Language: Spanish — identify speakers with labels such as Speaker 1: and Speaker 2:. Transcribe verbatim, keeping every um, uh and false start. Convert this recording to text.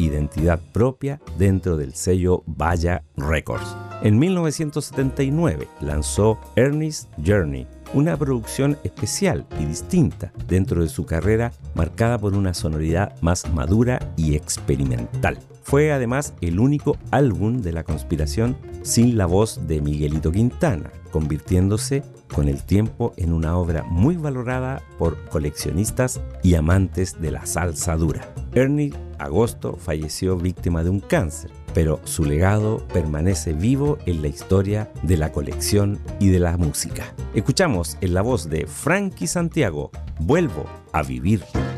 Speaker 1: identidad propia dentro del sello Vaya Records. En mil novecientos setenta y nueve lanzó Ernie's Journey, una producción especial y distinta dentro de su carrera, marcada por una sonoridad más madura y experimental. Fue además el único álbum de La Conspiración sin la voz de Miguelito Quintana, convirtiéndose con el tiempo en una obra muy valorada por coleccionistas y amantes de la salsa dura. Ernie Agosto falleció víctima de un cáncer, pero su legado permanece vivo en la historia de la colección y de la música. Escuchamos en la voz de Frankie Santiago, Vuelvo a vivir.